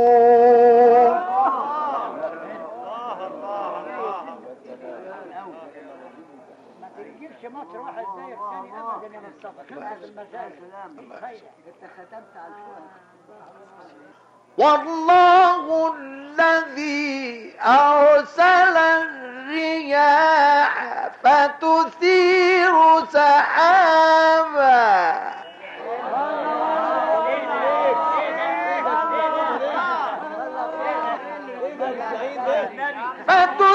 تجيبش مصر واحد زيك ثاني ابدا يا مصطفى. خدها بالمزاج. انت ختمت على الفوق. والله الذي أرسل